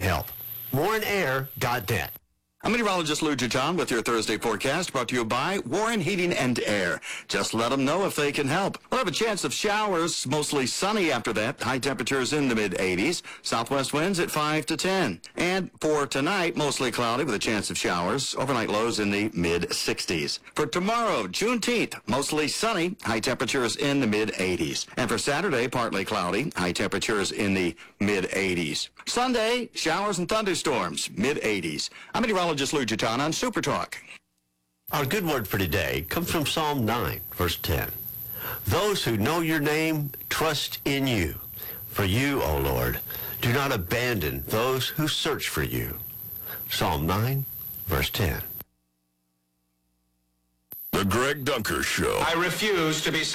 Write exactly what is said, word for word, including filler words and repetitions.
help. warren air dot net. I'm meteorologist Lou Juton with your Thursday forecast, brought to you by Warren Heating and Air. Just let them know if they can help. We'll have a chance of showers, mostly sunny after that. High temperatures in the mid eighties. Southwest winds at five to ten. And for tonight, mostly cloudy with a chance of showers. Overnight lows in the mid sixties. For tomorrow, Juneteenth, mostly sunny. High temperatures in the mid eighties. And for Saturday, partly cloudy. High temperatures in the mid eighties. Sunday, showers and thunderstorms, mid eighties. I'm meteorologist Lou Juton on Super Talk. Our good word for today comes from Psalm nine, verse ten. Those who know your name trust in you. For you, O Lord, do not abandon those who search for you. Psalm nine, verse ten. The Greg Dunker Show. I refuse to be